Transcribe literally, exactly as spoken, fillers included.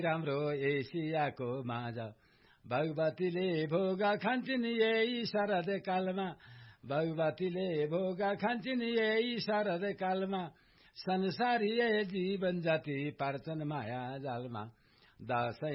राम्रो एसियाको माझ भगवतीले भोगा खान्छन् यही शरद कालमा भगवतीले भोगा खान्छन् यही शरद कालमा संसारीय जीवन जाति पार्छन् माया जालमा दशैं